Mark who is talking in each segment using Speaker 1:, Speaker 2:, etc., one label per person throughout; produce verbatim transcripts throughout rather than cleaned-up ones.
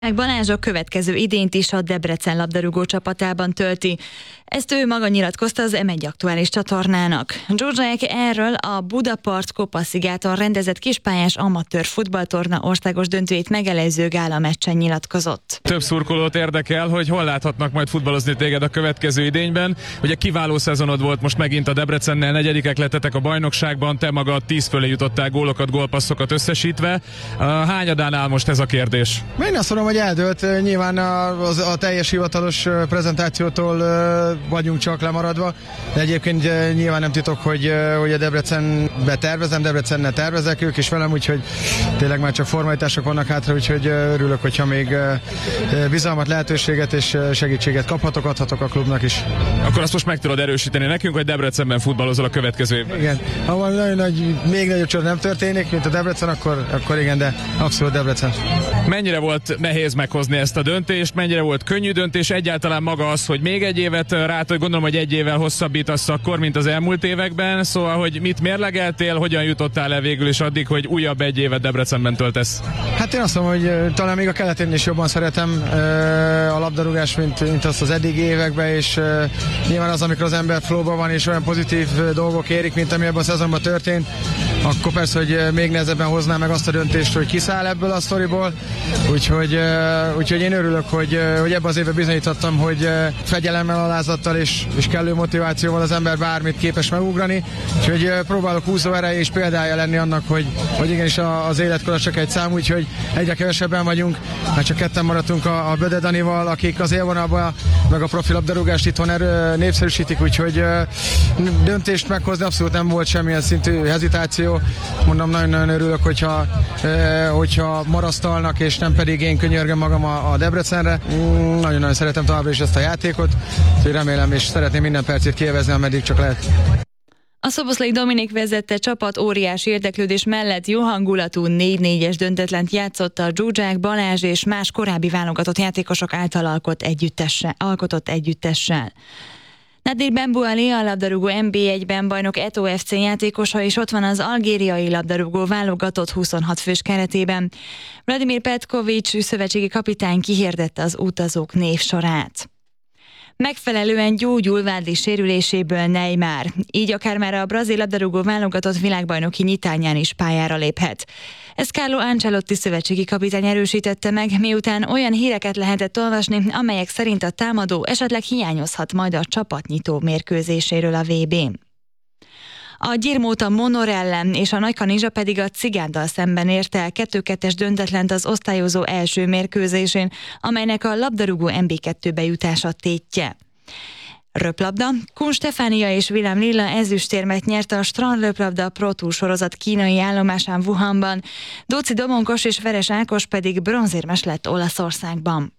Speaker 1: Balázs a következő idényt is a Debrecen labdarúgó csapatában tölti. Ezt ő maga nyilatkozta az em egy aktuális csatornának. Zsuzsák erről a Budapart Kopaszigáton rendezett kispályás amatőr futballtorna országos döntőjét megelőző gála meccsen nyilatkozott.
Speaker 2: Több szurkolót érdekel, hogy hol láthatnak majd futballozni téged a következő idényben. Ugye kiváló szezonod volt most megint a Debrecennel, negyedikek lettetek a bajnokságban, te magad tíz fölé jutottál gólokat, gólpasszokat összesítve. Hányadán áll most ez a kérdés?
Speaker 3: Én azt mondom, hogy eldőlt. Nyilván a, a, a teljes hivatalos prezentációtól vagyunk csak lemaradva, de egyébként nyilván nem titok, hogy, hogy a Debrecenbe tervezem, Debrecennel tervezek, ők is velem, úgyhogy tényleg már csak formalitások vannak hátra, úgyhogy örülök, hogyha még bizalmat, lehetőséget és segítséget kaphatok, adhatok a klubnak is.
Speaker 2: Akkor azt most meg tudod erősíteni nekünk, hogy Debrecenben futballozol a következő évben.
Speaker 3: Igen, ha van nagyon nagy, még nagyobb csoda nem történik, mint a Debrecen, akkor, akkor igen, de abszolút Debrecen.
Speaker 2: Mennyire volt nehéz meghozni ezt a döntést, mennyire volt könnyű döntés, egyáltalán maga az, hogy még egy évet rá, hogy gondolom, hogy egy évvel hosszabbítasz akkor, mint az elmúlt években, szóval, hogy mit mérlegeltél, hogyan jutottál el végül is addig, hogy újabb egy évet Debrecenben töltesz?
Speaker 3: Hát én azt mondom, hogy talán még a keletén is jobban szeretem a labdarúgást, mint, mint azt az eddigi években, és nyilván az, amikor az ember flowban van, és olyan pozitív dolgok érik, mint ami ebben a szezonban történt, akkor persze, hogy még nehezebben hoznám meg azt a döntést, hogy kiszáll ebből a sztoriból, úgyhogy, úgyhogy én örülök, hogy, hogy ebben az évben bizonyítottam, hogy fegyelemmel, alázattal és, és kellő motivációval az ember bármit képes megugrani, úgyhogy próbálok húzó ereje és példája lenni annak, hogy, hogy igenis az életkor csak egy szám, úgyhogy egyre kevesebben vagyunk, már csak ketten maradtunk a, a Böde Danival, akik az élvonalban meg a profi labdarúgást itthon erő, népszerűsítik, úgyhogy döntést meghozni abszolút nem volt semmilyen szintű hezitáció. Mondom, nagyon-nagyon örülök, hogyha, hogyha marasztalnak, és nem pedig én könyörgöm magam a, a Debrecenre. Nagyon-nagyon szeretem továbbra is ezt a játékot, úgyhogy remélem, és szeretném minden percét kiélvezni, ameddig csak lehet.
Speaker 1: A Szoboszlai Dominik vezette csapat óriási érdeklődés mellett jó hangulatú négy négyes döntetlent játszott a Zsuzsák, Balázs és más korábbi válogatott játékosok által alkot együttessel, alkotott együttessel. Nadir Benbouali, a labdarúgó en bé egyben bajnok Eto ef cé játékosa, és ott van az algériai labdarúgó válogatott huszonhat fős keretében. Vladimir Petkovics szövetségi kapitány kihirdette az utazók névsorát. Megfelelően gyógyul vádi sérüléséből Neymar, így akár már a brazil labdarúgó válogatott világbajnoki nyitányán is pályára léphet. Ezt Carlo Ancelotti szövetségi kapitány erősítette meg, miután olyan híreket lehetett olvasni, amelyek szerint a támadó esetleg hiányozhat majd a csapatnyitó mérkőzéséről a vé bén. A Gyirmót a Monor ellen és a Nagykanizsa pedig a Cigándal szemben érte el kettő kettes döntetlent az osztályozó első mérkőzésén, amelynek a labdarúgó en bé kettőbe jutása tétje. Röplabda. Kun Stefánia és Willem Lilla ezüstérmet nyert a Strand Röplabda Pro Tour sorozat kínai állomásán Wuhanban, Dóci Domonkos és Veres Ákos pedig bronzérmes lett Olaszországban.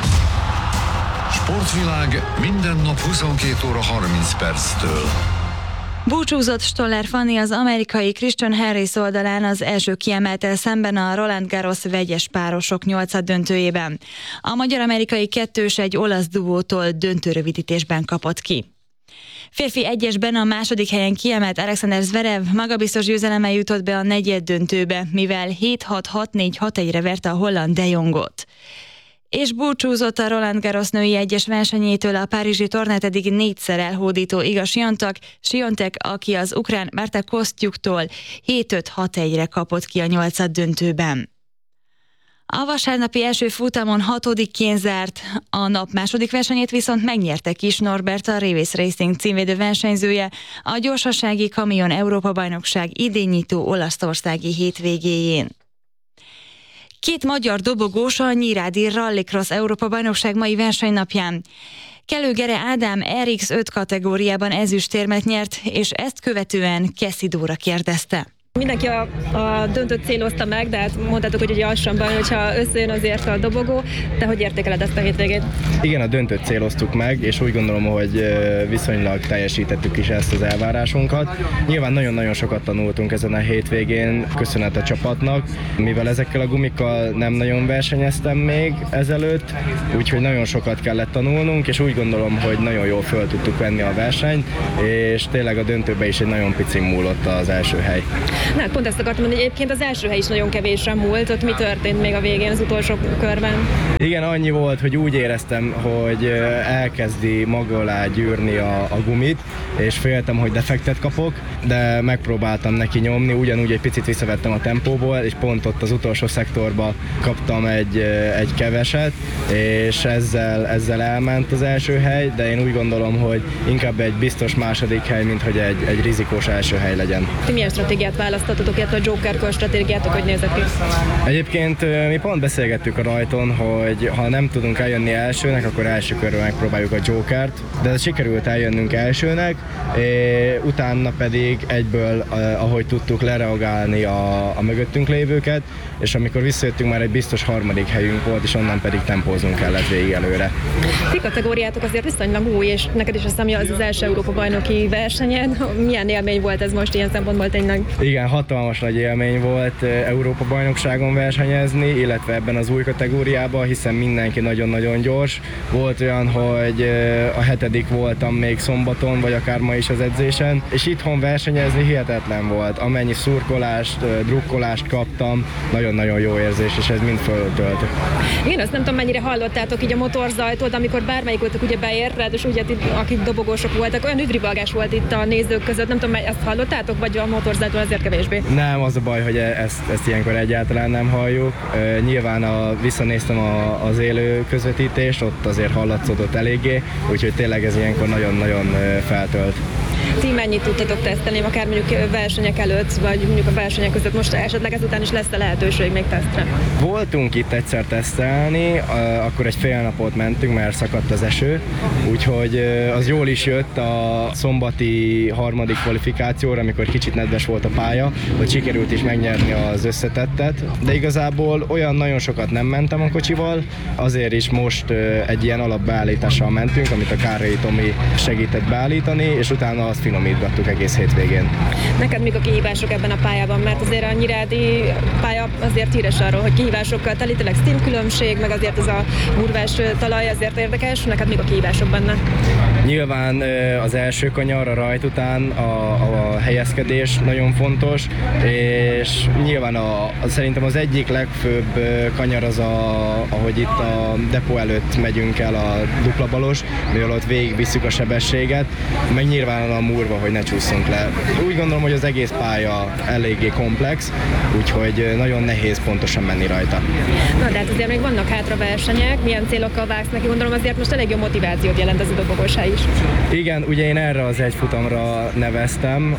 Speaker 4: Sportvilág minden nap huszonkét óra harminc perctől.
Speaker 1: Búcsúzott Stoller Fanni az amerikai Christian Harris oldalán az első kiemeltel szemben a Roland Garros vegyes párosok nyolcad döntőjében. A magyar-amerikai kettős egy olasz duótól döntőrövidítésben kapott ki. Férfi egyesben a második helyen kiemelt Alexander Zverev magabiztos győzelemmel jutott be a negyed döntőbe, mivel hét hat hat négy hat egyre verte a holland De Jongot. És búcsúzott a Roland Garros női egyes versenyétől a párizsi tornát eddig négyszer elhódító Iga Swiatek, aki az ukrán Marta Kostyuktól hét öt hat egyre kapott ki a nyolcad döntőben. A vasárnapi első futamon hatodikként zárt, a nap második versenyét viszont megnyerte Kis Norbert, a Revis Racing címvédő versenyzője, a gyorsasági kamion Európa-bajnokság idénynyitó olaszországi hétvégéjén. Két magyar dobogós a Nyírádi Rallycross Európa-bajnokság mai versenynapján. Kellő Gere Ádám er iksz öt kategóriában ezüstérmet nyert, és ezt követően Keszi Dóra kérdezte.
Speaker 5: Mindenki a, a döntőt célozta meg, de hát mondtátok, hogy ugye alsóban, hogyha összejön azért a dobogó, de hogy értékeled ezt a hétvégét?
Speaker 6: Igen, a döntőt céloztuk meg, és úgy gondolom, hogy viszonylag teljesítettük is ezt az elvárásunkat. Nyilván nagyon-nagyon sokat tanultunk ezen a hétvégén, köszönet a csapatnak, mivel ezekkel a gumikkal nem nagyon versenyeztem még ezelőtt, úgyhogy nagyon sokat kellett tanulnunk, és úgy gondolom, hogy nagyon jól föl tudtuk venni a versenyt, és tényleg a döntőben is egy nagyon picin múlott az első hely.
Speaker 5: Na, hát pont ezt akartam mondani, egyébként az első hely is nagyon kevésre múlt, ott mi történt még a végén, az utolsó körben?
Speaker 6: Igen, annyi volt, hogy úgy éreztem, hogy elkezdi maga alá gyűrni a, a gumit, és féltem, hogy defektet kapok, de megpróbáltam neki nyomni, ugyanúgy egy picit visszavettem a tempóból, és pont ott az utolsó szektorba kaptam egy, egy keveset, és ezzel, ezzel elment az első hely, de én úgy gondolom, hogy inkább egy biztos második hely, mint hogy egy, egy rizikós első hely legyen.
Speaker 5: Ti milyen stratégiát választottatok, illetve a Joker-kör stratégiátok, hogy nézett ki?
Speaker 6: Egyébként mi pont beszélgettük a rajton, hogy ha nem tudunk eljönni elsőnek, akkor első körben megpróbáljuk a Jokert, de ez sikerült eljönnünk elsőnek, utána pedig egyből, ahogy tudtuk, lereagálni a, a mögöttünk lévőket, és amikor visszajöttünk, már egy biztos harmadik helyünk volt, és onnan pedig tempóznunk kellett végig előre.
Speaker 5: Ti kategóriátok azért viszonylag új, és neked is azt hiszem, az az első Európa-bajnoki versenyed. Milyen élmény volt ez most ilyen szempontból tényleg?
Speaker 6: Igen, hatalmas nagy élmény volt Európa-bajnokságon versenyezni, illetve ebben az új kategóriában, hiszen mindenki nagyon-nagyon gyors. Volt olyan, hogy a hetedik voltam még szombaton, vagy akár ma is az edzésen, és itthon versenyezni hihetetlen volt. Amennyi szurkolást, drukkolást kaptam, nagyon-nagyon jó érzés, és ez mind föltölt.
Speaker 5: Én azt nem tudom, mennyire hallottátok így a motorzajtól, amikor bármelyik voltak ugye beért, ráadásul ugye akik dobogósok voltak, olyan üdribalgás volt itt a nézők között, nem tudom, ezt hallottátok, vagy a motorzajtól azért kevésbé?
Speaker 6: Nem, az a baj, hogy ezt, ezt ilyenkor egyáltalán nem halljuk. E, nyilván a, visszanéztem a, az élő közvetítést, ott azért hallatszódott eléggé, úgyhogy tényleg ez ilyenkor nagyon-nagyon feltölt.
Speaker 5: Ti mennyit tudtatok tesztelni, akár mondjuk versenyek előtt, vagy mondjuk a versenyek között, most esetleg ezután is lesz-e lehetőség még tesztre?
Speaker 6: Voltunk itt egyszer tesztelni, akkor egy fél napot mentünk, mert szakadt az eső, úgyhogy az jól is jött a szombati harmadik kvalifikációra, amikor kicsit nedves volt a pálya, hogy sikerült is megnyerni az összetettet, de igazából olyan nagyon sokat nem mentem a kocsival, azért is most egy ilyen alapbeállítással mentünk, amit a Kárai Tomi segített beállítani, és utána azt finomítgattuk egész hétvégén.
Speaker 5: Neked mik a kihívások ebben a pályában? Mert azért a nyirádi pálya azért híres arról, hogy kihívásokkal teli, tényleg stílkülönbség, meg azért ez a burvás talaj azért érdekes. Neked mik a kihívások benne?
Speaker 6: Nyilván az első kanyar, a rajt után a, a helyezkedés nagyon fontos, és nyilván a, a, szerintem az egyik legfőbb kanyar az, a, ahogy itt a depó előtt megyünk el a dupla balos, mivel ott végigvisszük a sebességet, meg nyilván a murva, hogy ne csúszunk le. Úgy gondolom, hogy az egész pálya eléggé komplex, úgyhogy nagyon nehéz pontosan menni rajta.
Speaker 5: Na, de hát azért még vannak hátra versenyek, milyen célokkal vágsz neki, gondolom azért most elég jó motivációt jelent az a dobogós hely is.
Speaker 6: Igen, ugye én erre az egy futamra neveztem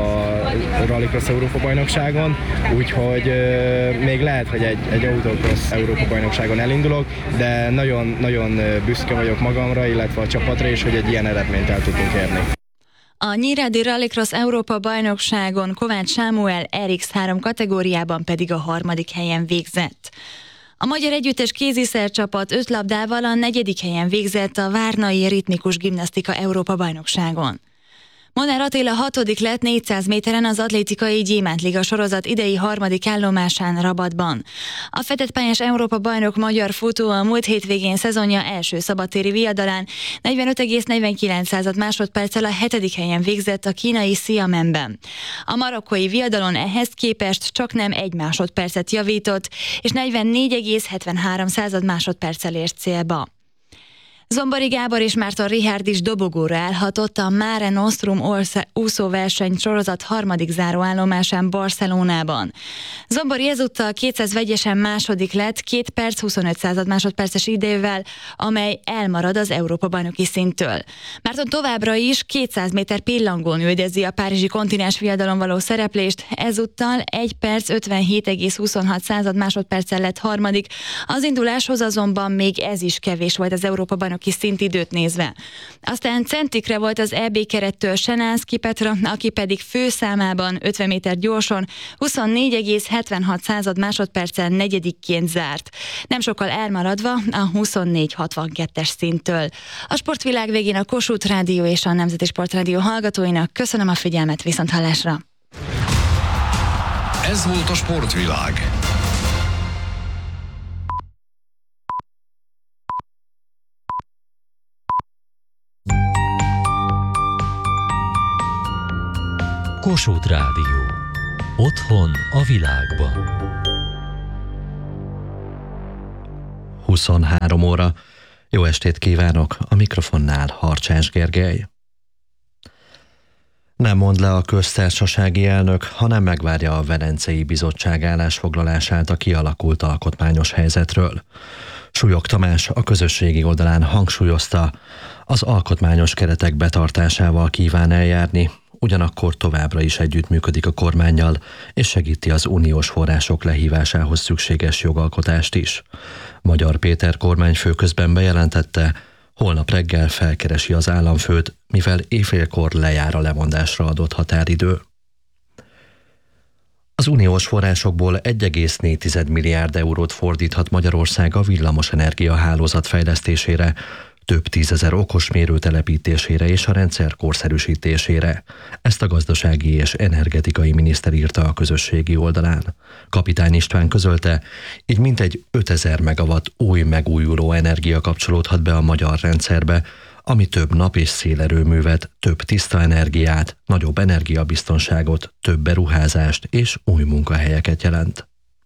Speaker 6: a Rallycross Európa-bajnokságon, úgyhogy euh, még lehet, hogy egy, egy Autocross Európa-bajnokságon elindulok, de nagyon, nagyon büszke vagyok magamra, illetve a csapatra is, hogy egy ilyen eredményt el tudtunk érni.
Speaker 1: A Nyírádi Rallycross Európa-bajnokságon Kovács Sámuel er iksz három kategóriában pedig a harmadik helyen végzett. A magyar együttes kéziszercsapat öt labdával a negyedik helyen végzett a Várnai Ritmikus Gimnasztika Európa-bajnokságon. Molnár Attila hatodik lett négyszáz méteren az atlétikai Gyémántliga sorozat idei harmadik állomásán Rabatban. A fedettpályás Európa-bajnok magyar futó a múlt hétvégén szezonja első szabadtéri viadalán negyvenöt egész negyvenkilenc másodperccel a hetedik helyen végzett a kínai Xiamenben. A marokkói viadalon ehhez képest csaknem egy másodpercet javított, és negyvennégy egész hetvenhárom másodperccel ért célba. Zombori Gábor és Márton Richárd is dobogóra állhatott a Mare Nostrum úszóverseny sorozat harmadik záróállomásán Barcelonában. Zombori ezúttal kétszáz vegyesen második lett két perc huszonöt másodperces idővel, amely elmarad az Európa-bajnoki szinttől. Márton továbbra is kétszáz méter pillangón üldözi a párizsi kontinens viadalon való szereplést, ezúttal egy perc ötvenhét egész huszonhat másodperccel lett harmadik, az induláshoz azonban még ez is kevés volt az Európa-bajnoki szintidőt nézve. Aztán centikre volt az é bé kerettől Senánszky Petra, aki pedig főszámában ötven méter gyorsan huszonnégy egész hetvenhat másodperccel negyedikként zárt. Nem sokkal elmaradva a huszonnégy hatvankettes szinttől. A sportvilág végén a Kossuth Rádió és a Nemzeti Sportrádió hallgatóinak köszönöm a figyelmet, viszonthallásra.
Speaker 4: Ez volt a sportvilág.
Speaker 7: Kossuth Rádió. Otthon a világban. huszonhárom óra. Jó estét kívánok, a mikrofonnál Harcsás Gergely. Nem mond le a köztársasági elnök, hanem megvárja a Velencei Bizottság állásfoglalását a kialakult alkotmányos helyzetről. Súlyog Tamás a közösségi oldalán hangsúlyozta, az alkotmányos keretek betartásával kíván eljárni, ugyanakkor továbbra is együttműködik a kormánnyal, és segíti az uniós források lehívásához szükséges jogalkotást is. Magyar Péter kormányfő közben bejelentette, holnap reggel felkeresi az államfőt, mivel éjfélkor lejár a lemondásra adott határidő. Az uniós forrásokból egy egész négy milliárd eurót fordíthat Magyarország a villamosenergia hálózat fejlesztésére, több tízezer okosmérő telepítésére és a rendszer korszerűsítésére. Ezt a gazdasági és energetikai miniszter írta a közösségi oldalán. Kapitány István közölte, így mintegy ötezer megawatt új megújuló energia kapcsolódhat be a magyar rendszerbe, ami több nap- és szélerőművet, több tiszta energiát, nagyobb energiabiztonságot, több beruházást és új munkahelyeket jelent.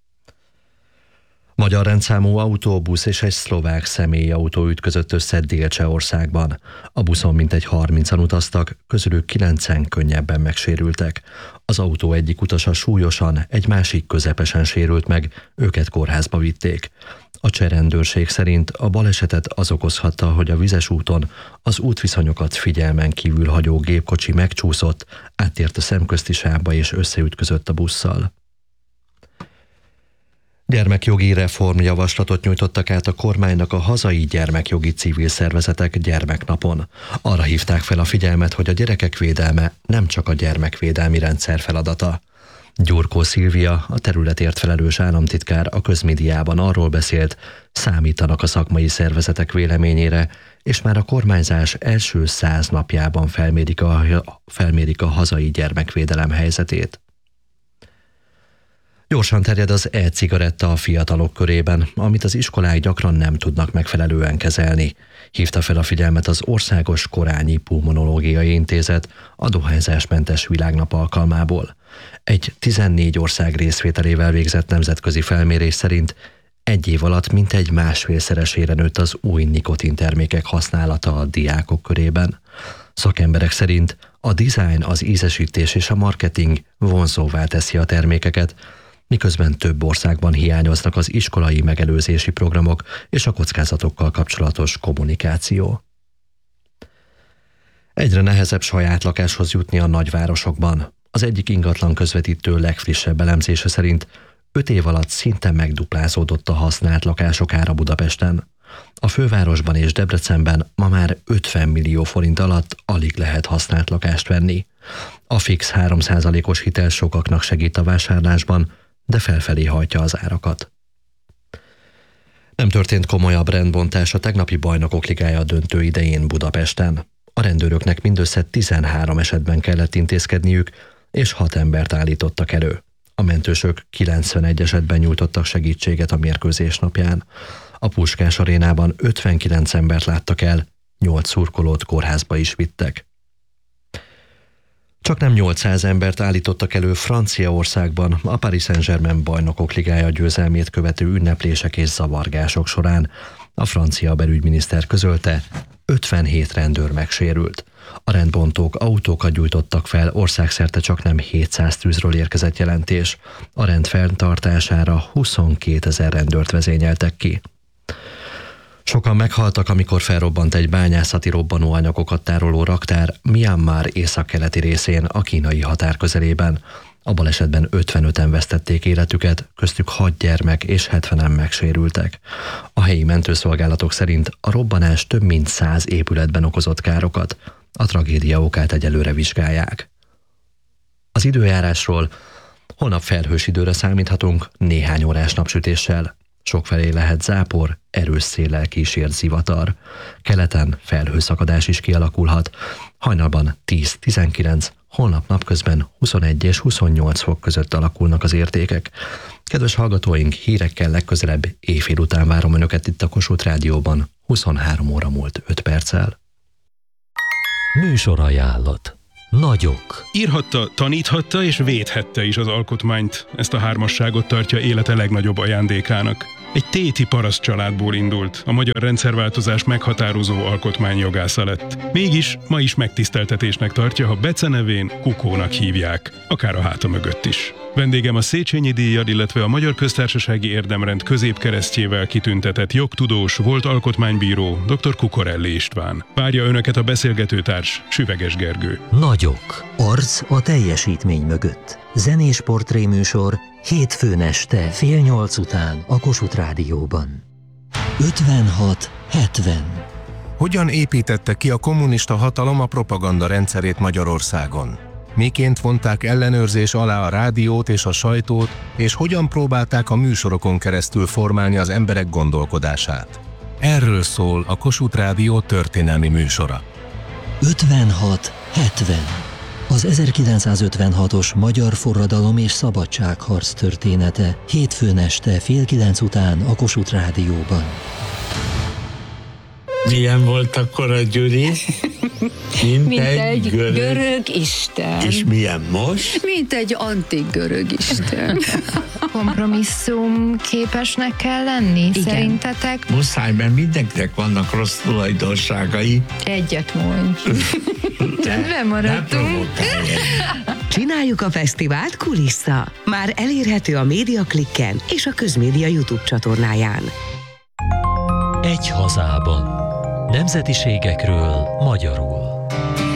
Speaker 7: Magyar rendszámú autóbusz és egy szlovák személyautó ütközött össze Dél-Csehországban. A buszon mintegy harmincan utaztak, közülük kilencen könnyebben megsérültek. Az autó egyik utasa súlyosan, egy másik közepesen sérült meg, őket kórházba vitték. A cseh rendőrség szerint a balesetet az okozhatta, hogy a vizes úton az útviszonyokat figyelmen kívül hagyó gépkocsi megcsúszott, áttért a szemközti sávba és összeütközött a busszal. Gyermekjogi reformjavaslatot nyújtottak át a kormánynak a hazai gyermekjogi civil szervezetek gyermeknapon. Arra hívták fel a figyelmet, hogy a gyerekek védelme nem csak a gyermekvédelmi rendszer feladata. Gyurkó Szilvia, a területért felelős államtitkár a közmédiában arról beszélt, számítanak a szakmai szervezetek véleményére, és már a kormányzás első száz napjában felmérik a, felmérik a hazai gyermekvédelem helyzetét. Gyorsan terjed az e-cigaretta a fiatalok körében, amit az iskolák gyakran nem tudnak megfelelően kezelni. Hívta fel a figyelmet az Országos Korányi Pulmonológiai Intézet a dohányzásmentes világnap alkalmából. Egy tizennégy ország részvételével végzett nemzetközi felmérés szerint egy év alatt mintegy másfélszeresére nőtt az új nikotintermékek használata a diákok körében. Szakemberek szerint a dizájn, az ízesítés és a marketing vonzóvá teszi a termékeket, miközben több országban hiányoznak az iskolai megelőzési programok és a kockázatokkal kapcsolatos kommunikáció. Egyre nehezebb saját lakáshoz jutni a nagyvárosokban. Az egyik ingatlan közvetítő legfrissebb elemzése szerint öt év alatt szinte megduplázódott a használt lakások ára Budapesten. A fővárosban és Debrecenben ma már ötven millió forint alatt alig lehet használt lakást venni. A fix három százalékos hitel sokaknak segít a vásárlásban, de felfelé hajtja az árakat. Nem történt komolyabb rendbontás a tegnapi Bajnokok Ligája döntő idején Budapesten. A rendőröknek mindössze tizenhárom esetben kellett intézkedniük, és hat embert állítottak elő. A mentősök kilencvenegy esetben nyújtottak segítséget a mérkőzés napján. A Puskás arénában ötvenkilenc embert láttak el, nyolc szurkolót kórházba is vittek. Csak nem nyolcszáz embert állítottak elő Franciaországban a Paris Saint-Germain Bajnokok Ligája győzelmét követő ünneplések és zavargások során. A francia belügyminiszter közölte, ötvenhét rendőr megsérült. A rendbontók autókat gyújtottak fel, országszerte csak nem hétszáz tűzről érkezett jelentés. A rend fenntartására huszonkétezer rendőrt vezényeltek ki. Sokan meghaltak, amikor felrobbant egy bányászati robbanóanyagokat tároló raktár Myanmar északkeleti részén a kínai határ közelében. A balesetben ötvenöten vesztették életüket, köztük hat gyermek és hetvenen megsérültek. A helyi mentőszolgálatok szerint a robbanás több mint száz épületben okozott károkat. A tragédia okát egyelőre vizsgálják. Az időjárásról: holnap felhős időre számíthatunk, néhány órás napsütéssel. Sokfelé lehet zápor, erős széllel kísért zivatar. Keleten felhőszakadás is kialakulhat. Hajnalban tíz-tizenkilenc, holnap napközben huszonegy és huszonnyolc fok között alakulnak az értékek. Kedves hallgatóink, hírekkel legközelebb éjfél után várom Önöket itt a Kossuth Rádióban, huszonhárom óra múlt öt perccel. Műsorajánlat. Nagyok.
Speaker 8: Írhatta, taníthatta és védhette is az alkotmányt. Ezt a hármasságot tartja élete legnagyobb ajándékának. Egy téti paraszt családból indult, a magyar rendszerváltozás meghatározó alkotmányjogásza lett. Mégis ma is megtiszteltetésnek tartja, ha becenevén Kukónak hívják, akár a háta mögött is. Vendégem a Széchenyi díjjal, illetve a Magyar Köztársasági Érdemrend középkeresztjével kitüntetett jogtudós, volt alkotmánybíró, dr. Kukorelli István. Várja önöket a beszélgetőtárs, Süveges Gergő.
Speaker 9: Nagyok. Arc a teljesítmény mögött. Zenés portréműsor hétfőn este fél nyolc után a Kossuth Rádióban. ötvenhat hetven.
Speaker 10: Hogyan építette ki a kommunista hatalom a propaganda rendszerét Magyarországon? Miként vonták ellenőrzés alá a rádiót és a sajtót, és hogyan próbálták a műsorokon keresztül formálni az emberek gondolkodását? Erről szól a Kossuth Rádió történelmi műsora.
Speaker 9: ötvenhat hetven. Az ezerkilencszázötvenhatos magyar forradalom és szabadságharc története hétfőn este fél kilenc után a Kossuth Rádióban.
Speaker 11: Milyen volt akkor a Gyuri? Mint,
Speaker 12: Mint egy,
Speaker 11: egy görög...
Speaker 12: görög isten.
Speaker 11: És milyen most?
Speaker 12: Mint egy antik görög isten.
Speaker 13: Kompromisszum képesnek kell lenni,
Speaker 12: Igen.
Speaker 13: szerintetek?
Speaker 11: Muszáj, mert mindenkinek vannak rossz tulajdonságai.
Speaker 13: Egyet mondj. Bemaradtunk.
Speaker 14: Csináljuk a fesztivált Kulissza. Már elérhető a Médiaklikken és a Közmédia YouTube csatornáján.
Speaker 7: Egy hazában. Nemzetiségekről magyarul.